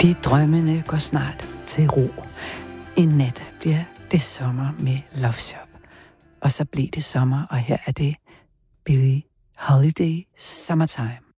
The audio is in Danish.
De drømmene går snart til ro. En nat bliver det sommer med Love Shop. Og så blev det sommer, og her er det Billie Holiday Summertime.